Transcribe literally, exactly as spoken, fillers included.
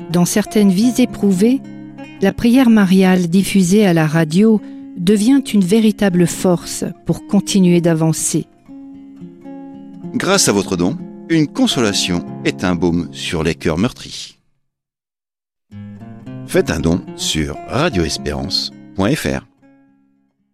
Dans certaines vies éprouvées, la prière mariale diffusée à la radio devient une véritable force pour continuer d'avancer. Grâce à votre don, une consolation est un baume sur les cœurs meurtris. Faites un don sur radio espérance point f r.